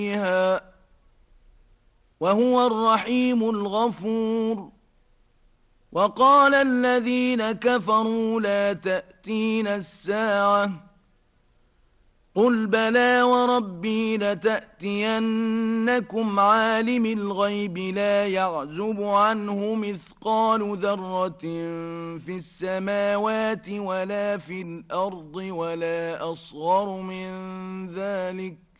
فيها وهو الرحيم الغفور. وقال الذين كفروا لا تأتينا الساعة قل بلى وربي لتأتينكم عالم الغيب لا يعزب عنه مثقال ذرة في السماوات ولا في الأرض ولا أصغر من ذلك